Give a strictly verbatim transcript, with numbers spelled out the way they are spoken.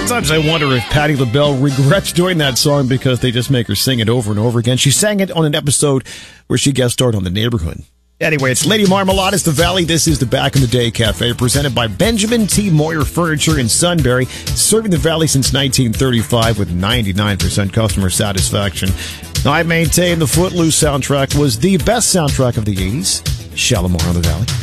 Sometimes I wonder if Patti LaBelle regrets doing that song because they just make her sing it over and over again. She sang it on an episode where she guest starred on The Neighborhood. Anyway, it's Lady Marmalade is the Valley. This is the Back in the Day Cafe, presented by Benjamin T. Moyer Furniture in Sunbury, serving the Valley since nineteen thirty-five with ninety-nine percent customer satisfaction. I maintain the Footloose soundtrack was the best soundtrack of the eighties. Shalimar on the Valley.